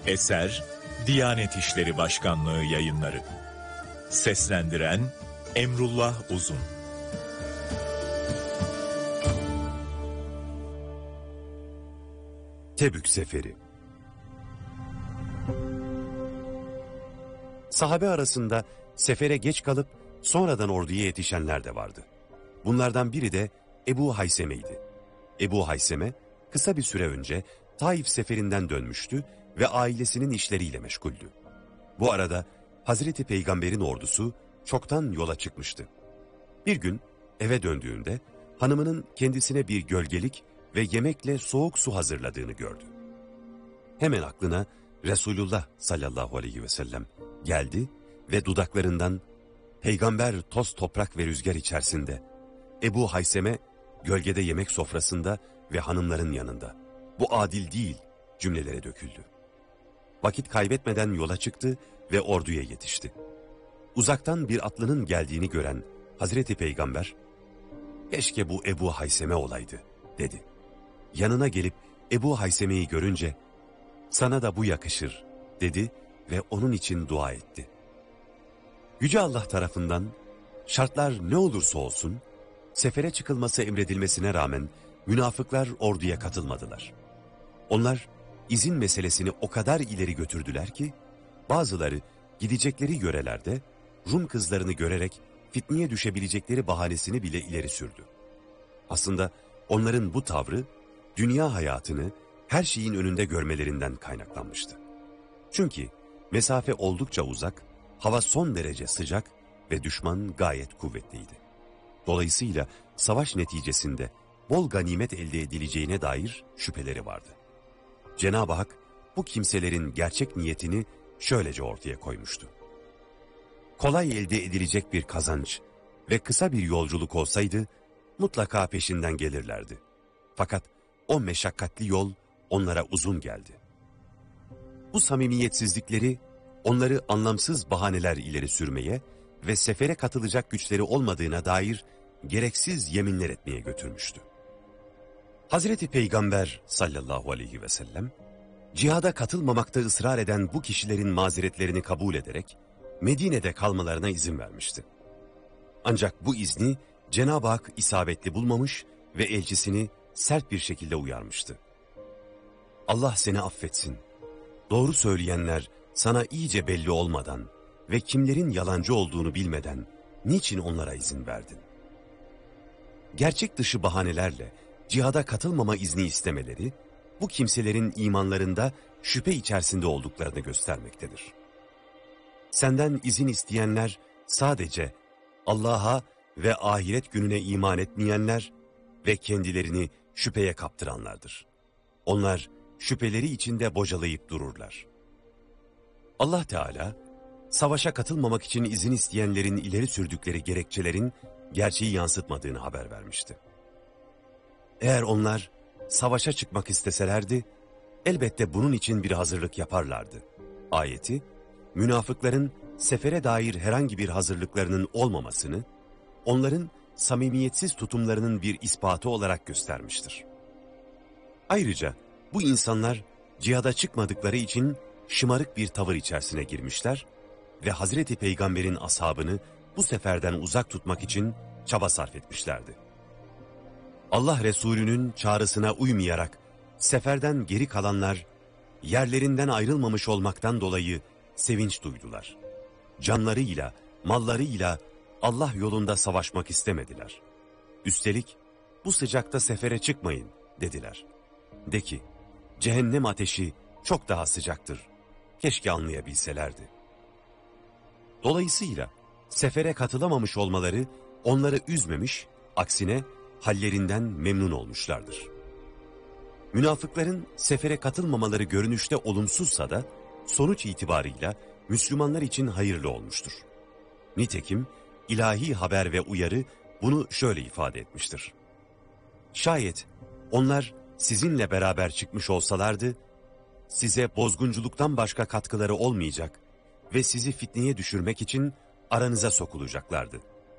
Eser Diyanet İşleri Başkanlığı Yayınları. Seslendiren Emrullah Uzun. Tebük Seferi. Sahabe arasında sefere geç kalıp sonradan orduya yetişenler de vardı. Bunlardan biri de Ebu Hayseme'ydi. Ebu Hayseme kısa bir süre önce Taif seferinden dönmüştü ve ailesinin işleriyle meşguldü. Bu arada Hazreti Peygamber'in ordusu çoktan yola çıkmıştı. Bir gün eve döndüğünde hanımının kendisine bir gölgelik ve yemekle soğuk su hazırladığını gördü. Hemen aklına Resulullah sallallahu aleyhi ve sellem geldi ve dudaklarından "Peygamber toz toprak ve rüzgar içerisinde, Ebu Hayseme gölgede yemek sofrasında ve hanımların yanında. Bu adil değil" cümlelere döküldü. Vakit kaybetmeden yola çıktı ve orduya yetişti. Uzaktan bir atlının geldiğini gören Hazreti Peygamber, "Keşke bu Ebu Hayseme olaydı" dedi. Yanına gelip Ebu Hayseme'yi görünce, "Sana da bu yakışır" dedi ve onun için dua etti. Yüce Allah tarafından şartlar ne olursa olsun sefere çıkılması emredilmesine rağmen münafıklar orduya katılmadılar. Onlar izin meselesini o kadar ileri götürdüler ki bazıları gidecekleri yörelerde Rum kızlarını görerek fitneye düşebilecekleri bahanesini bile ileri sürdü. Aslında onların bu tavrı dünya hayatını her şeyin önünde görmelerinden kaynaklanmıştı. Çünkü mesafe oldukça uzak, hava son derece sıcak ve düşman gayet kuvvetliydi. Dolayısıyla savaş neticesinde bol ganimet elde edileceğine dair şüpheleri vardı. Cenab-ı Hak bu kimselerin gerçek niyetini şöylece ortaya koymuştu. Kolay elde edilecek bir kazanç ve kısa bir yolculuk olsaydı mutlaka peşinden gelirlerdi. Fakat o meşakkatli yol onlara uzun geldi. Bu samimiyetsizlikleri onları anlamsız bahaneler ileri sürmeye ve sefere katılacak güçleri olmadığına dair gereksiz yeminler etmeye götürmüştü. Hazreti Peygamber sallallahu aleyhi ve sellem, cihada katılmamakta ısrar eden bu kişilerin mazeretlerini kabul ederek Medine'de kalmalarına izin vermişti. Ancak bu izni Cenab-ı Hak isabetli bulmamış ve elçisini sert bir şekilde uyarmıştı. "Allah seni affetsin. Doğru söyleyenler sana iyice belli olmadan ve kimlerin yalancı olduğunu bilmeden niçin onlara izin verdin?" Gerçek dışı bahanelerle cihada katılmama izni istemeleri, bu kimselerin imanlarında şüphe içerisinde olduklarını göstermektedir. Senden izin isteyenler sadece Allah'a ve ahiret gününe iman etmeyenler ve kendilerini şüpheye kaptıranlardır. Onlar şüpheleri içinde bocalayıp dururlar. Allah Teala, savaşa katılmamak için izin isteyenlerin ileri sürdükleri gerekçelerin gerçeği yansıtmadığını haber vermişti. Eğer onlar savaşa çıkmak isteselerdi, elbette bunun için bir hazırlık yaparlardı. Ayeti, münafıkların sefere dair herhangi bir hazırlıklarının olmamasını, onların samimiyetsiz tutumlarının bir ispatı olarak göstermiştir. Ayrıca bu insanlar cihada çıkmadıkları için şımarık bir tavır içerisine girmişler ve Hazreti Peygamber'in ashabını bu seferden uzak tutmak için çaba sarf etmişlerdi. Allah Resulü'nün çağrısına uymayarak seferden geri kalanlar yerlerinden ayrılmamış olmaktan dolayı sevinç duydular. Canlarıyla, mallarıyla Allah yolunda savaşmak istemediler. Üstelik bu sıcakta sefere çıkmayın dediler. De ki, cehennem ateşi çok daha sıcaktır. Keşke anlayabilselerdi. Dolayısıyla sefere katılamamış olmaları onları üzmemiş, aksine hallerinden memnun olmuşlardır. Münafıkların sefere katılmamaları görünüşte olumsuzsa da sonuç itibarıyla Müslümanlar için hayırlı olmuştur. Nitekim ilahi haber ve uyarı bunu şöyle ifade etmiştir. Şayet onlar sizinle beraber çıkmış olsalardı, size bozgunculuktan başka katkıları olmayacak ve sizi fitneye düşürmek için aranıza sokulacaklardı.